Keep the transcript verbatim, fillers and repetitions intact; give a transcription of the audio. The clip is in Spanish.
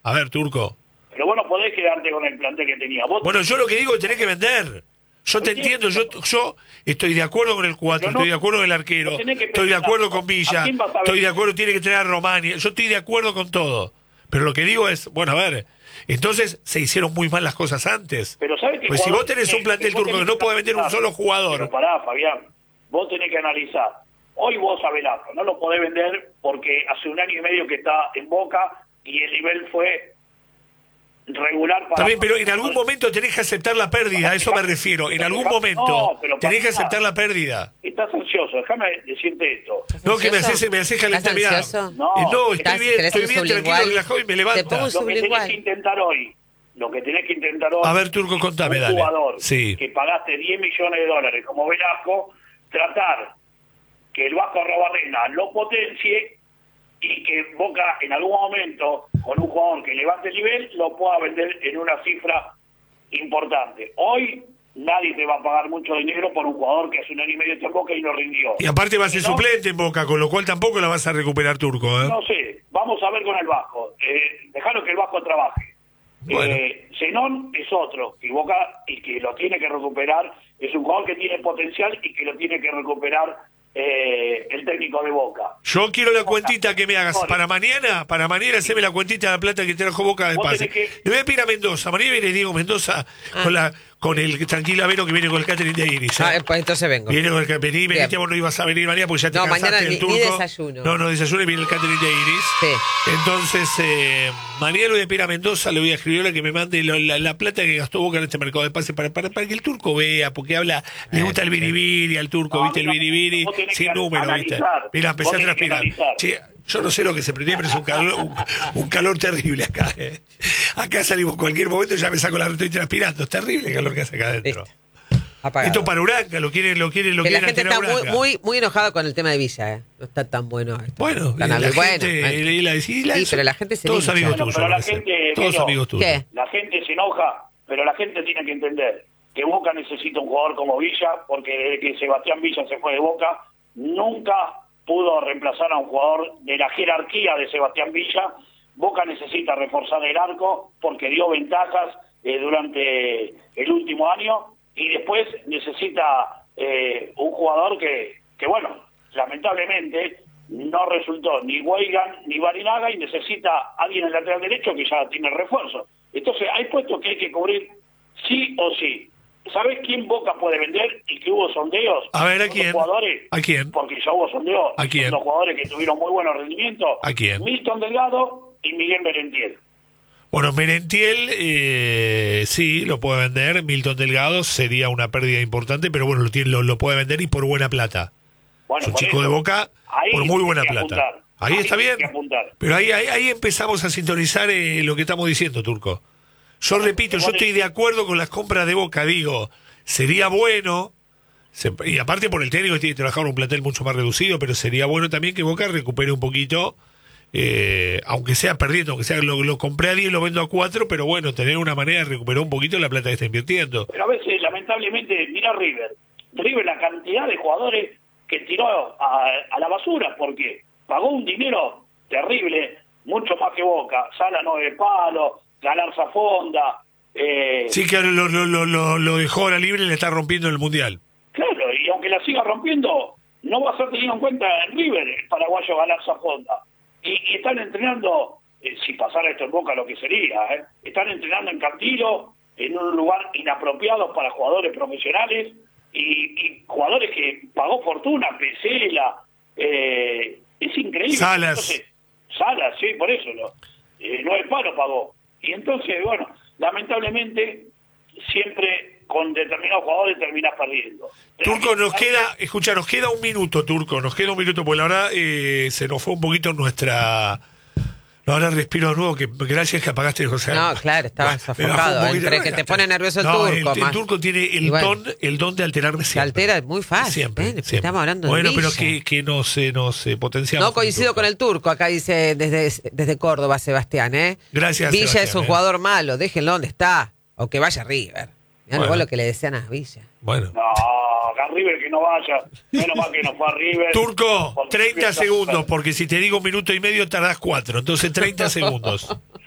A ver, Turco. Pero vos no podés quedarte con el plantel que tenías. Vos Bueno, yo lo que digo es que tenés que vender. Yo te entiendo, yo yo estoy de acuerdo con el cuatro, no, estoy de acuerdo con el arquero, estoy de acuerdo con Villa, estoy de acuerdo, tiene que tener a Romani, yo estoy de acuerdo con todo. Pero lo que digo es, bueno, a ver, entonces se hicieron muy mal las cosas antes. Pero ¿sabes qué? Pues si vos tenés un plantel que turco que no puede vender un solo jugador. Pero pará, Fabián, vos tenés que analizar. Hoy vos a Velasco no lo podés vender porque hace un año y medio que está en Boca y el nivel fue regular para... También, pero en algún momento tenés que aceptar la pérdida, a eso me refiero. En algún momento no, tenés que aceptar la pérdida. Estás ansioso, déjame decirte esto. No, que me haces, me haces calentar, mirá. No, Eh, no, estoy bien, estoy bien, tranquilo, relajado y me levanta. Lo que tenés que intentar hoy, lo que tenés que intentar hoy... A ver, Turco, contame, un dale. jugador Sí. que pagaste diez millones de dólares como Velasco, tratar que el Vasco Arrobarrena lo potencie y que Boca en algún momento, con un jugador que levante el nivel, lo pueda vender en una cifra importante. Hoy nadie te va a pagar mucho dinero por un jugador que hace un año y medio está en Boca y no rindió. Y aparte va a ser ¿No? suplente en Boca, con lo cual tampoco la vas a recuperar, Turco, ¿eh? No sé, vamos a ver con el Vasco. Eh, dejalo que el Vasco trabaje. Bueno. Eh, Zenón es otro, y Boca, y que lo tiene que recuperar, es un jugador que tiene potencial y que lo tiene que recuperar eh, el técnico de Boca. Yo quiero la cuentita que me hagas para mañana, para mañana haceme la cuentita de la plata que trajo Boca de pase. Que... Le voy a pedir a Mendoza, mañana viene Diego Mendoza ah. con la con el tranquila Vero que viene con el catering de Iris. ¿eh? Ah, pues entonces vengo. Viene con el vení, vení, vos no ibas a venir mañana porque ya te no, cansaste mañana del ni, turco. Ni desayuno. No, no desayuno y viene el catering de Iris. Sí. Entonces, eh, mañana le voy a pedir a Mendoza, le voy a escribirle que me mande lo, la, la plata que gastó Boca en este mercado de pase para, para, para que el turco vea, porque habla, le eh, gusta el biribiri al turco, no, ¿viste? El biribiri sin número, ¿viste? Mira, empecé a transpirar. Che, yo no sé lo que se prendió, pero es un calor, un, un calor terrible acá. ¿eh? Acá salimos cualquier momento y ya me saco la estoy transpirando. Es terrible el calor que hace acá adentro. Apagado. Esto para Uranga, lo quieren, lo quieren, lo que quieren. La gente está muy, muy, muy enojada con el tema de Villa, ¿eh? No está tan bueno esto. Bueno, tan la, bueno, gente, bueno. Y la, y la, sí, pero la gente se todos lincha. amigos bueno, tuyos. la gente, todos pero, amigos tuyos. ¿Qué? La gente se enoja, pero la gente tiene que entender que Boca necesita un jugador como Villa, porque desde que Sebastián Villa se fue de Boca, nunca pudo reemplazar a un jugador de la jerarquía de Sebastián Villa. Boca necesita reforzar el arco porque dio ventajas eh, durante el último año y después necesita eh, un jugador que, que, bueno, lamentablemente no resultó ni Weigand ni Barinaga y necesita alguien en el lateral derecho que ya tiene refuerzo. Entonces hay puestos que hay que cubrir sí o sí. ¿Sabés quién Boca puede vender y que hubo sondeos? A ver, ¿a quién? Jugadores, ¿A quién? Porque ya hubo sondeos. ¿A quién? Los jugadores que tuvieron muy buenos rendimientos. ¿A quién? Milton Delgado y Miguel Merentiel. Bueno, Merentiel, eh, sí, lo puede vender. Milton Delgado sería una pérdida importante, pero bueno, lo, tiene, lo, lo puede vender y por buena plata. Bueno, es un chico eso, de Boca por muy buena plata. Ahí, ahí está bien. Pero ahí, ahí, ahí empezamos a sintonizar eh, lo que estamos diciendo, Turco. Yo repito, yo estoy de acuerdo con las compras de Boca, digo, sería bueno, se, y aparte por el técnico tiene que trabajar un plantel mucho más reducido, pero sería bueno también que Boca recupere un poquito, eh, aunque sea perdiendo, aunque sea lo, lo compré a diez y lo vendo a cuatro, pero bueno, tener una manera de recuperar un poquito la plata que está invirtiendo. Pero a veces, lamentablemente, mira River, River la cantidad de jugadores que tiró a, a la basura, porque pagó un dinero terrible, mucho más que Boca, Sala nueve palos, Galarza Fonda. Eh, sí, que lo, lo, lo, lo dejó ahora libre y le está rompiendo en el Mundial. Claro, y aunque la siga rompiendo, no va a ser tenido en cuenta en River, el paraguayo Galarza Fonda. Y, y están entrenando, eh, si pasara esto en Boca, lo que sería, eh, están entrenando en Cantilo, en un lugar inapropiado para jugadores profesionales, y, y jugadores que pagó fortuna, Pesela, eh, es increíble. Salas. Entonces, Salas, sí, por eso, ¿no? eh, nueve palos pagó. Y entonces, bueno, lamentablemente, siempre con determinados jugadores terminas perdiendo. Turco, nos queda, escucha, nos queda un minuto, Turco, nos queda un minuto, porque la verdad eh, se nos fue un poquito nuestra... No, ahora respiro de nuevo, que gracias que apagaste el José. No, claro, estaba sofocado. Entre que te pone nervioso el no, turco. El, más. el turco tiene el bueno, don el don de alterarme siempre. Se altera muy fácil. Siempre. ¿eh? siempre. Estamos hablando bueno, de pero Villa. que, que nos, eh, nos eh, potenciamos. No coincido con el turco. Acá dice desde, desde Córdoba, Sebastián. ¿eh? Gracias, Villa Sebastián, es un eh. jugador malo. Déjenlo donde está. O que vaya a River. Mirá bueno. lo que le desean a Villa. Bueno. No, a River que no vaya. Menos mal que no fue a River. Turco, treinta segundos, porque si te digo un minuto y medio tardás cuatro. Entonces treinta segundos.